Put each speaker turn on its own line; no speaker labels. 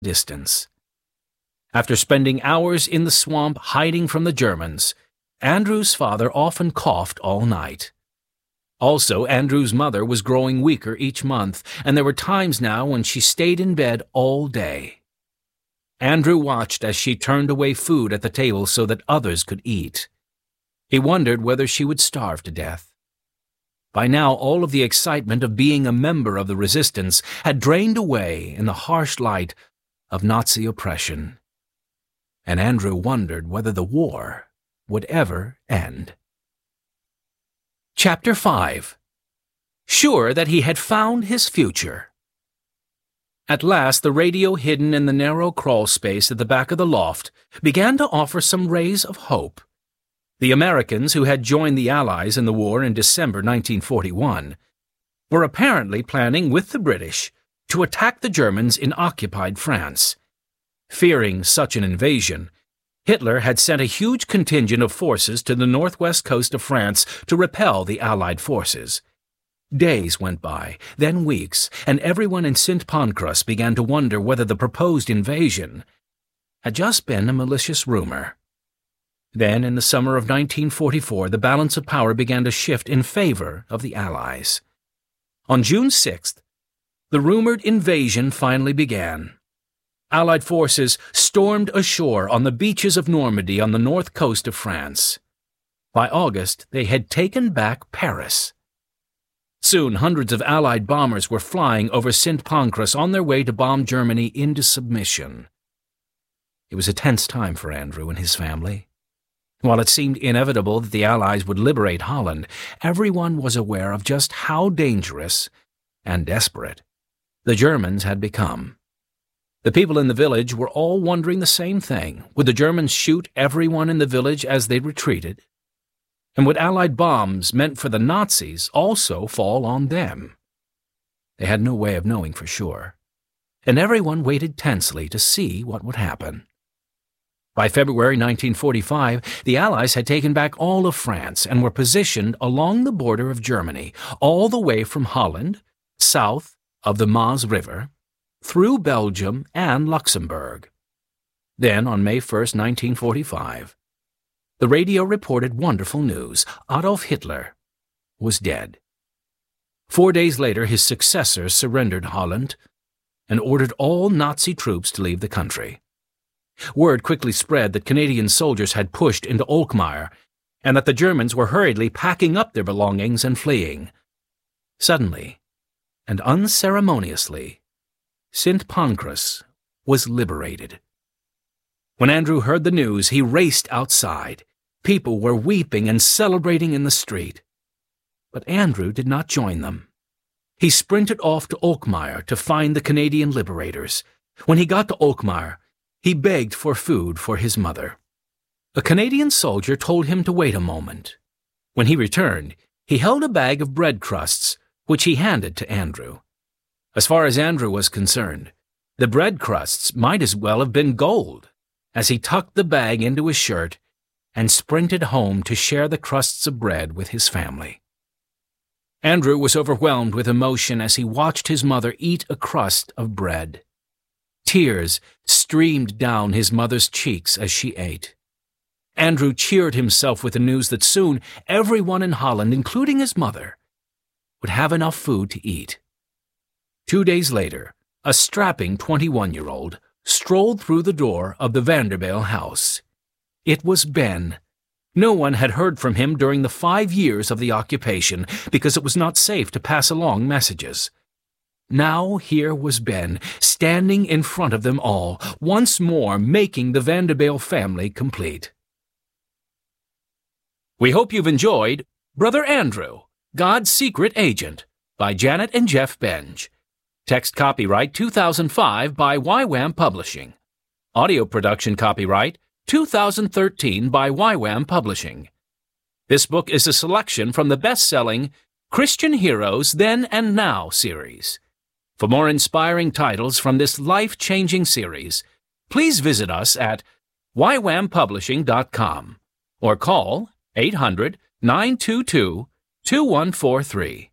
distance. After spending hours in the swamp hiding from the Germans, Andrew's father often coughed all night. Also, Andrew's mother was growing weaker each month, and there were times now when she stayed in bed all day. Andrew watched as she turned away food at the table so that others could eat. He wondered whether she would starve to death. By now, all of the excitement of being a member of the resistance had drained away in the harsh light of Nazi oppression. And Andrew wondered whether the war would ever end. Chapter 5. Sure that he had found his future. At last, the radio hidden in the narrow crawl space at the back of the loft began to offer some rays of hope. The Americans, who had joined the Allies in the war in December 1941, were apparently planning with the British to attack the Germans in occupied France. Fearing such an invasion, Hitler had sent a huge contingent of forces to the northwest coast of France to repel the Allied forces. Days went by, then weeks, and everyone in St. Pancras began to wonder whether the proposed invasion had just been a malicious rumor. Then, in the summer of 1944, the balance of power began to shift in favor of the Allies. On June 6th, the rumored invasion finally began. Allied forces stormed ashore on the beaches of Normandy on the north coast of France. By August, they had taken back Paris. Soon, hundreds of Allied bombers were flying over St. Pancras on their way to bomb Germany into submission. It was a tense time for Andrew and his family. While it seemed inevitable that the Allies would liberate Holland, everyone was aware of just how dangerous and desperate the Germans had become. The people in the village were all wondering the same thing. Would the Germans shoot everyone in the village as they retreated? And would Allied bombs meant for the Nazis also fall on them? They had no way of knowing for sure, and everyone waited tensely to see what would happen. By February 1945, the Allies had taken back all of France and were positioned along the border of Germany, all the way from Holland, south of the Maas River, through Belgium and Luxembourg. Then, on May 1, 1945, the radio reported wonderful news. Adolf Hitler was dead. 4 days later, his successor surrendered Holland and ordered all Nazi troops to leave the country. Word quickly spread that Canadian soldiers had pushed into Alkmaar and that the Germans were hurriedly packing up their belongings and fleeing. Suddenly and unceremoniously, St. Pancras was liberated. When Andrew heard the news, he raced outside. People were weeping and celebrating in the street. But Andrew did not join them. He sprinted off to Alkmaar to find the Canadian liberators. When he got to Alkmaar, he begged for food for his mother. A Canadian soldier told him to wait a moment. When he returned, he held a bag of bread crusts, which he handed to Andrew. As far as Andrew was concerned, the bread crusts might as well have been gold, as he tucked the bag into his shirt and sprinted home to share the crusts of bread with his family. Andrew was overwhelmed with emotion as he watched his mother eat a crust of bread. Tears streamed down his mother's cheeks as she ate. Andrew cheered himself with the news that soon everyone in Holland, including his mother, would have enough food to eat. 2 days later, a strapping 21-year-old strolled through the door of the Vanderbijl house. It was Ben. No one had heard from him during the 5 years of the occupation because it was not safe to pass along messages. Now here was Ben, standing in front of them all, once more making the Vanderbijl family complete. We hope you've enjoyed Brother Andrew, God's Secret Agent, by Janet and Jeff Benge. Text copyright 2005 by YWAM Publishing. Audio production copyright 2013 by YWAM Publishing. This book is a selection from the best-selling Christian Heroes Then and Now series. For more inspiring titles from this life-changing series, please visit us at ywampublishing.com or call 800-922-2143.